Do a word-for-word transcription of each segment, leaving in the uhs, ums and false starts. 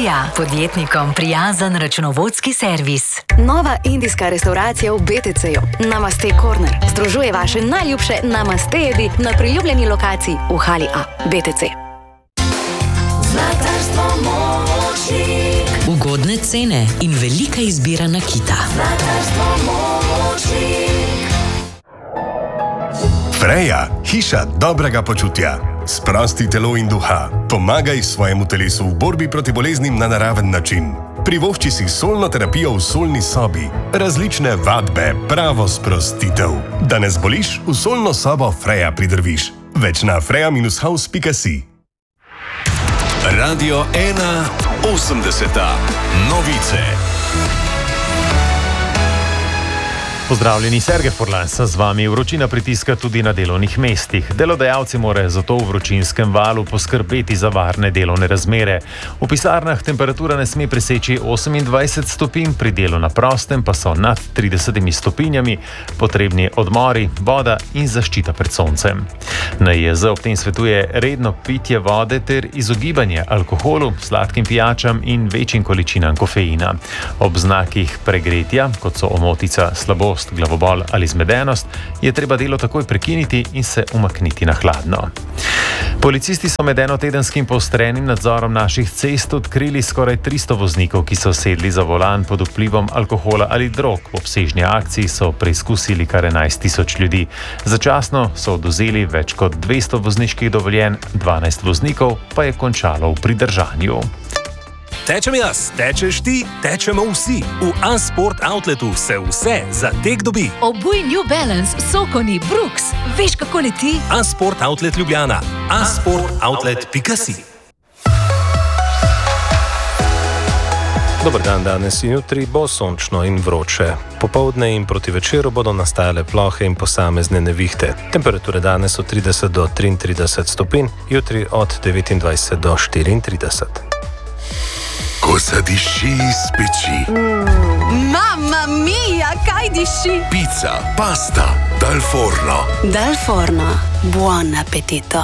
Via, podjetnikom prijazen računovodski servis. Nova indijska restauracija v B T C-ju, Namaste Corner, združuje vaše najljubše Namaste jedi na priljubljeni lokaciji v hali A, B T C. Zlatarstvo Močnik. Ugodne cene in velika izbira nakita. Zlatarstvo Močnik. Freja, hiša dobrega počutja. Sprosti telo in duha. Pomagaj svojemu telesu v borbi proti boleznim na naraven način. Privošči si solno terapijo v solni sobi. Različne vadbe, pravo sprostitev. Da ne zboliš, v solno sobo Freja pridrviš. Več na freja dash house pika si. Radio ena osemdeseta. Novice. Pozdravljeni, Sergej Furlan sem z vami. Vročina pritiska tudi na delovnih mestih. Delodajalci morajo zato v vročinskem valu poskrbeti za varne delovne razmere. V pisarnah temperatura ne sme preseči osemindvajset stopinj, pri delu na prostem pa so nad tridesetimi stopinjami, potrebni odmori, voda in zaščita pred soncem. N I J Z ob tem svetuje redno pitje vode ter izogibanje alkoholu, sladkim pijačam in večjim količinam kofeina. Ob znakih pregretja, kot so omotica, slabost, glavobol ali zmedenost, je treba delo takoj prekiniti in se umakniti na hladno. Policisti so med enotedenskim poostrenim nadzorom naših cest odkrili skoraj tristo voznikov, ki so sedli za volan pod vplivom alkohola ali drog. V obsežni akciji so preizkusili kar enajst tisoč ljudi. Začasno so odvzeli več kot dvesto vozniških dovoljenj, dvanajst voznikov pa je končalo v pridržanju. Tečem jaz, tečeš ti, tečemo vsi. V A-Sport Outletu se vse za tek dobi. Obuj New Balance, Sokoni, Brooks. Veš, kako leti? A-Sport Outlet Ljubljana. a sport outlet pika si. Dober dan, danes in jutri bo sončno in vroče. Popoldne in proti večeru bodo nastajale plohe in posamezne nevihte. Temperature danes od trideset do triintrideset stopinj, jutri od devetindvajset do štiriintrideset. Ko zadiši iz peči. Mm, Mamma mia, kaj diši? Pica, pasta, dal forno. Dal forno, buon appetito.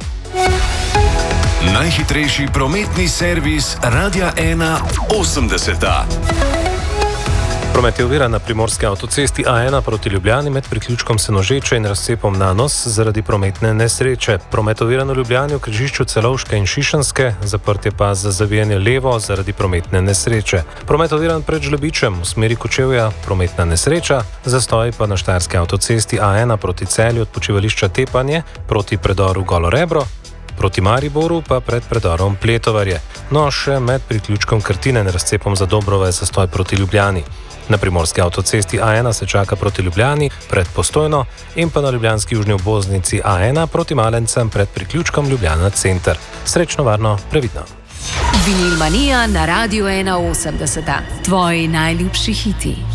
Najhitrejši prometni servis Radia ena osemdeseta. Promet je oviran na primorski avtocesti A ena proti Ljubljani med priključkom Senožeče in razcepom Nanos zaradi prometne nesreče. Promet oviran v Ljubljani v križišču Celovške in Šišanske, zaprt je pa za zavijanje levo zaradi prometne nesreče. Promet oviran pred Žlebičem v smeri Kočevja, prometna nesreča, zastoj pa na štajerski avtocesti A ena proti Celju od počivališča Tepanje proti predoru Golo Rebro, proti Mariboru pa pred predorom Pletovarje. No, še med priključkom Krtine in razcepom za Dobrove zastoj proti Ljubljani. Na primorski avtocesti A ena se čaka proti Ljubljani pred Postojno in pa na ljubljanski južni obvoznici A ena proti Malencem pred priključkom Ljubljana center. Srečno, varno, previdno. Vinilmanija na Radio ena osemdeseta. Tvoji najljubši hiti.